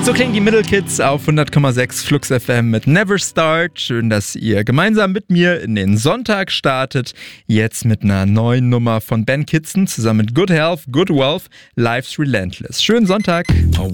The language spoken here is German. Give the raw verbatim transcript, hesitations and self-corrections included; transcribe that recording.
So klingen die Middle Kids auf hundert Komma sechs Flux F M mit Never Start. Schön, dass ihr gemeinsam mit mir in den Sonntag startet. Jetzt mit einer neuen Nummer von Ben Kitson zusammen mit Good Health, Good Wealth, Life's Relentless. Schönen Sonntag. Oh.